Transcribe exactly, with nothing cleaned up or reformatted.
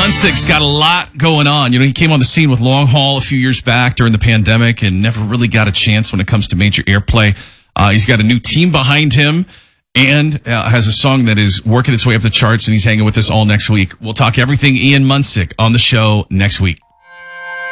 Munsick's got a lot going on. You know, he came on the scene with Long Haul a few years back during the pandemic and never really got a chance when it comes to major airplay. Uh, he's got a new team behind him and uh, has a song that is working its way up the charts, and he's hanging with us all next week. We'll talk everything Ian Munsick on the show next week.